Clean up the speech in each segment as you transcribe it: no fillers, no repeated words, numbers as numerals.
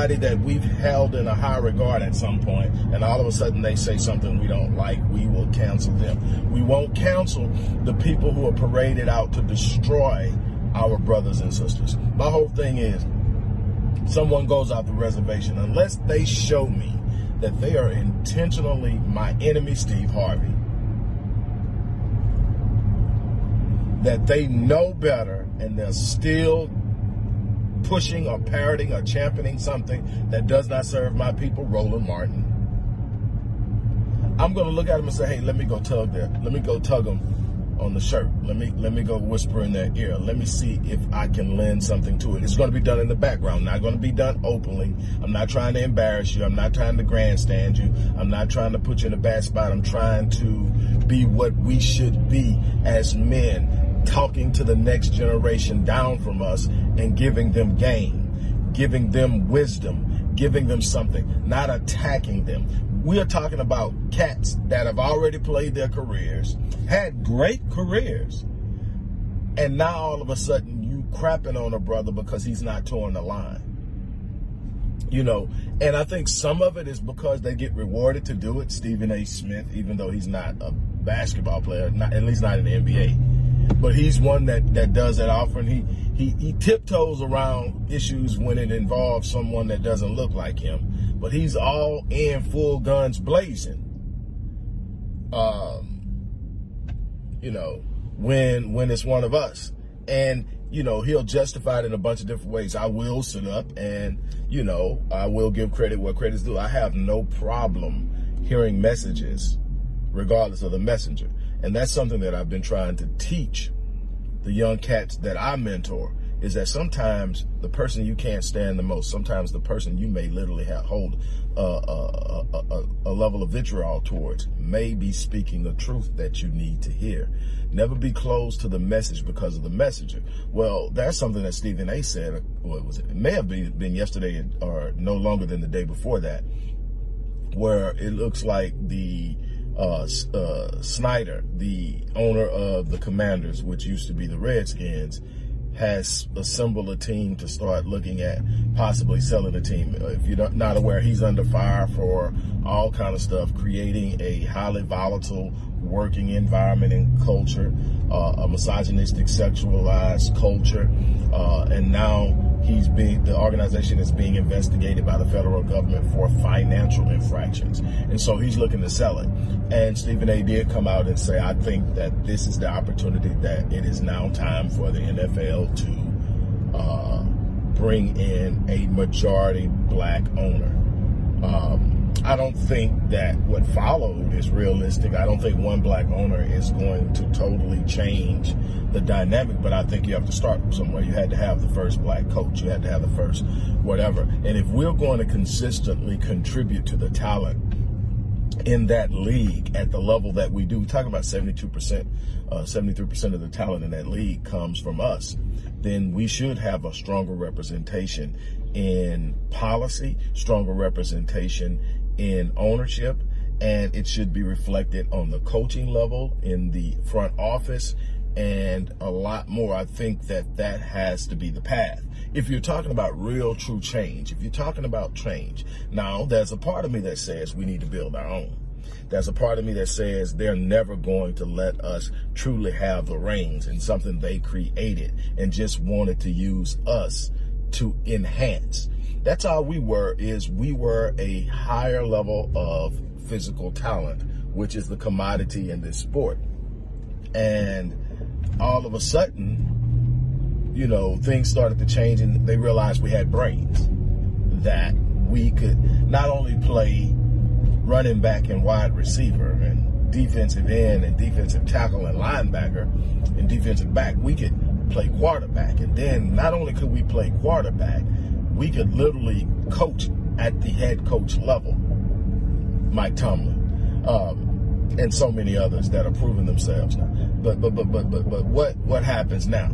somebody that we've held in a high regard at some point, and all of a sudden they say something we don't like, we will cancel them. We won't cancel the people who are paraded out to destroy our brothers and sisters. My whole thing is, someone goes out the reservation, unless they show me that they are intentionally my enemy, Steve Harvey, that they know better and they're still pushing or parroting or championing something that does not serve my people, Roland Martin, I'm going to look at them and say, hey, let me go tug them on the shirt. Let me go whisper in their ear. Let me see if I can lend something to it. It's going to be done in the background, not going to be done openly. I'm not trying to embarrass you. I'm not trying to grandstand you. I'm not trying to put you in a bad spot. I'm trying to be what we should be as men, talking to the next generation down from us and giving them game, giving them wisdom, giving them something, not attacking them. We are talking about cats that have already played their careers, had great careers, and now all of a sudden you crapping on a brother because he's not towing the line. You know, and I think some of it is because they get rewarded to do it. Stephen A. Smith, even though he's not a basketball player, at least not in the NBA, but he's one that does that often. He tiptoes around issues when it involves someone that doesn't look like him, but he's all in full guns blazing. You know, when it's one of us, and you know, he'll justify it in a bunch of different ways. I will sit up and, you know, I will give credit where credit's due. I have no problem hearing messages regardless of the messenger. And that's something that I've been trying to teach the young cats that I mentor, is that sometimes the person you can't stand the most, sometimes the person you may literally hold a level of vitriol towards, may be speaking the truth that you need to hear. Never be closed to the message because of the messenger. Well, that's something that Stephen A. said. What was it? It may have been yesterday or no longer than the day before that, where it looks like the Snyder, the owner of the Commanders, which used to be the Redskins, has assembled a team to start looking at possibly selling the team. If you're not aware, he's under fire for all kind of stuff, creating a highly volatile working environment and culture, a misogynistic, sexualized culture, and now the organization is being investigated by the federal government for financial infractions, and so he's looking to sell it. And Stephen A. did come out and say, I think that this is the opportunity, that it is now time for the NFL to bring in a majority black owner. I don't think that what followed is realistic. I don't think one black owner is going to totally change the dynamic, but I think you have to start from somewhere. You had to have the first black coach. You had to have the first whatever. And if we're going to consistently contribute to the talent in that league at the level that we do, we're talking about 72%, 73% of the talent in that league comes from us, then we should have a stronger representation in policy, stronger representation in ownership, and it should be reflected on the coaching level, in the front office, and a lot more. I think that has to be the path. If you're talking about real, true change, if you're talking about change, now there's a part of me that says we need to build our own. There's a part of me that says they're never going to let us truly have the reins in something they created and just wanted to use us to enhance. That's all we were, is we were a higher level of physical talent, which is the commodity in this sport. And all of a sudden, you know, things started to change, and they realized we had brains, that we could not only play running back and wide receiver and defensive end and defensive tackle and linebacker and defensive back, we could play quarterback. And then not only could we play quarterback, we could literally coach at the head coach level. Mike Tomlin, and so many others that are proving themselves now. But what happens now?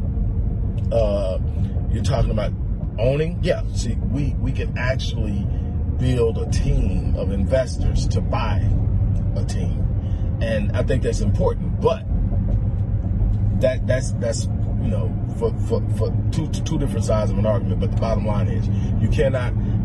You're talking about owning? Yeah. See, we can actually build a team of investors to buy a team, and I think that's important. But that's you know, for two different sides of an argument. But the bottom line is, you cannot